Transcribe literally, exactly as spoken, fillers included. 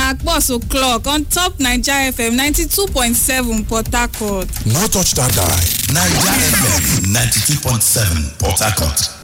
na boss o'clock on top Naija F M ninety-two point seven Port Harcourt. No touch that die. Naija F M ninety-two point seven Port Harcourt.